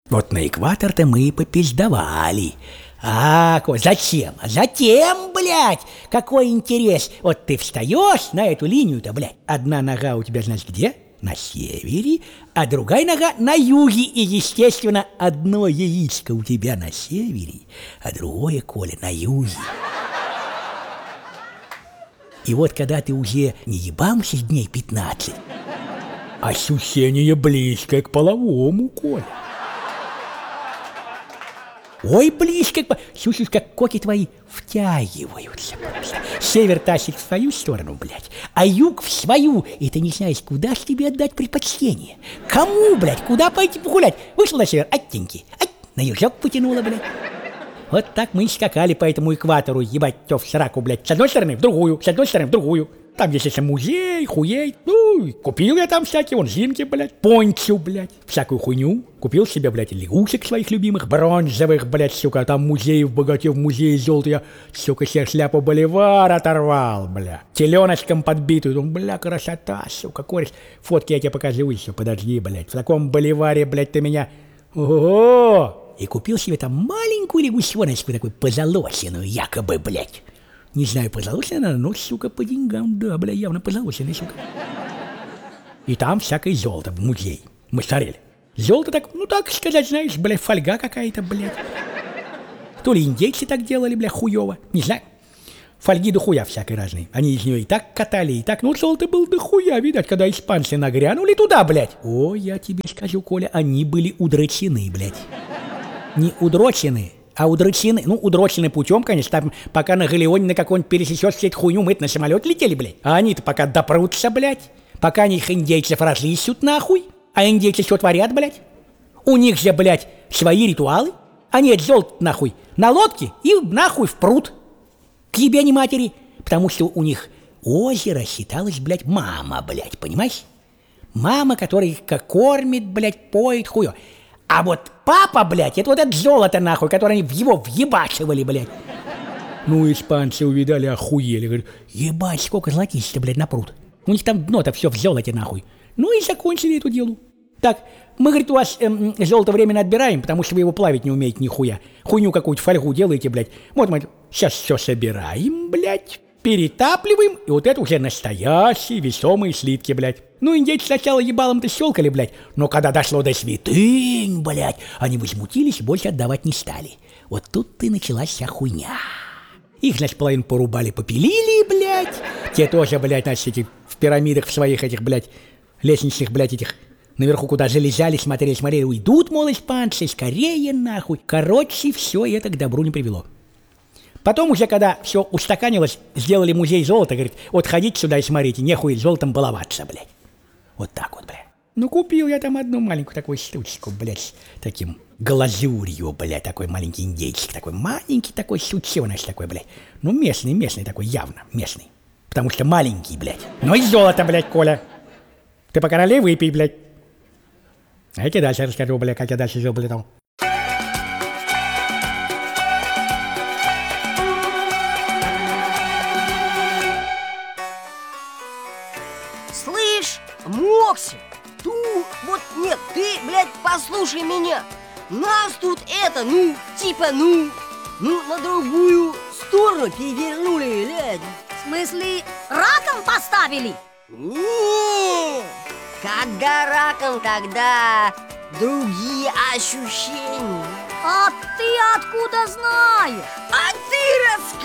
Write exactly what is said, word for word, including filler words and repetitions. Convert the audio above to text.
Вот на экватор-то мы и попиздовали. А, Коль, зачем? Затем, блядь, какой интерес. Вот ты встаешь на эту линию-то, блядь. Одна нога у тебя, значит, где? На севере, а другая нога на юге. И, естественно, одно яичко у тебя на севере, а другое, Коля, на юге. И вот когда ты уже не ебамся дней пятнадцать, ощущение близкое к половому, Коля. Ой, близко, слушай, как коки твои втягиваются просто. Север тащит в свою сторону, блядь, а юг в свою. И ты не знаешь, куда ж тебе отдать предпочтение. Кому, блядь, куда пойти погулять? Вышел на север, оттеньки, ать, на южок потянуло, блядь. Вот так мы и скакали по этому экватору, ебать, тё в сраку, блядь. С одной стороны в другую, с одной стороны в другую. Там есть еще музей, хуей. Ну, купил я там всякие, вон, зимки, блядь, пончу, блядь, всякую хуйню. Купил себе, блядь, лягушек своих любимых, бронзовых, блядь, сука, там музей в богате, в музее золота я, сука, себе шляпу Боливар оторвал, бля. Теленочком подбитую, думаю, бля, красота, сука, кореш. Фотки я тебе покажу еще, подожди, блядь. В таком Боливаре, блядь, ты меня... Ого! И купил себе там маленькую лягушоночку, такую позолоченную, якобы, блядь. Не знаю, позолоченная, но, сука, по деньгам, да, бля, явно позолоченная, сука. И там всякое золото в музее. Мы смотрели. Золото так, ну так сказать, знаешь, бля, фольга какая-то, блядь. То ли индейцы так делали, бля, хуёво, не знаю. Фольги до хуя всякой разные. Они из нее и так катали, и так. Ну, золото было до хуя, видать, когда испанцы нагрянули туда, блядь. О, я тебе скажу, Коля, они были удрочены, блядь. Не удрочены, а удрочены. Ну, удрочены путем, конечно, там, пока на Галеоне на какой-нибудь пересечешь всю эту хуйню, мы на самолет летели, блядь. А они-то пока допрутся, блядь. Пока они их индейцев разлисют нахуй. А индейцы что творят, блядь? У них же, блядь, свои ритуалы. Они это золото, нахуй, на лодке и нахуй в пруд. К ебени матери. Потому что у них озеро считалось, блядь, мама, блядь, понимаешь? Мама, которая их как кормит, блядь, поет, хуё. А вот папа, блядь, это вот это золото, нахуй, которое они в его въебачивали, блядь. Ну, испанцы увидали, охуели. Говорят, ебать, сколько золотища, блядь, на пруд. У них там дно-то все в золоте, нахуй. Ну и закончили эту делу. Так, мы, говорит, у вас эм, золото временно отбираем, потому что вы его плавить не умеете нихуя. Хуйню какую-то фольгу делаете, блядь. Вот мы сейчас все собираем, блядь, перетапливаем, и вот это уже настоящие весомые слитки, блядь. Ну, индейцы сначала ебалом-то щелкали, блядь, но когда дошло до святынь, блядь, они возмутились и больше отдавать не стали. Вот тут-то и началась вся хуйня. Их, значит, половину порубали, попилили, блядь. Те тоже, блядь, значит, эти в пирамидах в своих этих, блядь, лестничных, блядь, этих... Наверху куда залезали, смотрели, смотрели, уйдут, мол, испанцы, скорее нахуй. Короче, все это к добру не привело. Потом уже, когда все устаканилось, сделали музей золота, говорит, вот ходите сюда и смотрите, нехуй золотом баловаться, блядь. Вот так вот, блядь. Ну, купил я там одну маленькую такую штучку, блядь, с таким глазурью, блядь, такой маленький индейчик, такой маленький такой сученыш такой, блядь. Ну, местный, местный такой, явно местный. Потому что маленький, блядь. Ну и золото, блядь, Коля. Ты пока налей, выпей, блядь. А я тебе дальше расскажу, бля, как я дальше жил, бля, там. Слышь, Мокси, ту, вот нет, ты, блядь, послушай меня. Нас тут это, ну, типа, ну, ну, на другую сторону перевернули, блядь. В смысле, раком поставили? Нет. Когда раком, тогда другие ощущения. А ты откуда знаешь? А ты